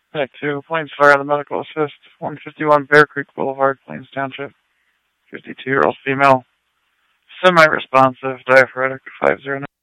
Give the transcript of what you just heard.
Back 2, Plains Fire, the medical assist, 151 Bear Creek Boulevard, Plains Township. 52-year-old female, semi-responsive, diaphoretic, 509.